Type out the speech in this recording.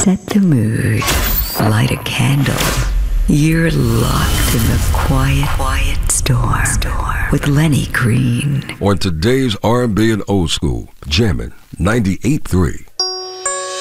set the mood, light a candle. You're locked in the quiet storm with Lenny Green. On today's R&B and old school, Jammin' 98.3.